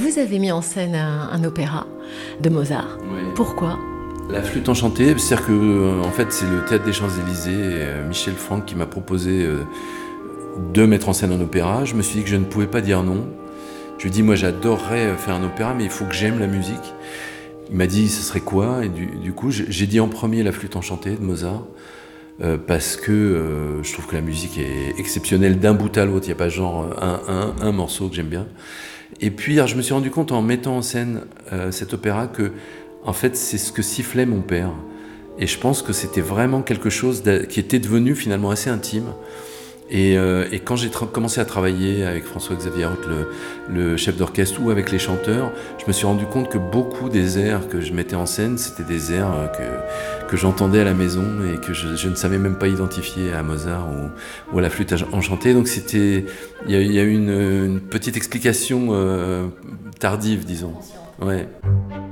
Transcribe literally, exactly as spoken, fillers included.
vous avez mis en scène un, un opéra de Mozart. Oui. Pourquoi ? La flûte enchantée, c'est-à-dire que en fait c'est le Théâtre des Champs-Élysées, euh, Michel Franck qui m'a proposé euh, de mettre en scène un opéra. Je me suis dit que je ne pouvais pas dire non. Je lui ai dit moi j'adorerais faire un opéra mais il faut que j'aime la musique. Il m'a dit ce serait quoi et du, du coup j'ai dit en premier la flûte enchantée de Mozart euh, parce que euh, je trouve que la musique est exceptionnelle d'un bout à l'autre. Il n'y a pas genre un, un, un morceau que j'aime bien. Et puis alors, je me suis rendu compte en mettant en scène euh, cet opéra que en fait, c'est ce que sifflait mon père. Et je pense que c'était vraiment quelque chose qui était devenu finalement assez intime. Et, euh, et quand j'ai tra- commencé à travailler avec François-Xavier Haute, le, le chef d'orchestre, ou avec les chanteurs, je me suis rendu compte que beaucoup des airs que je mettais en scène, c'était des airs que, que j'entendais à la maison et que je, je ne savais même pas identifier à Mozart ou, ou à la flûte enchantée. Donc c'était, il y, y a eu une, une petite explication euh, tardive, disons. Ouais.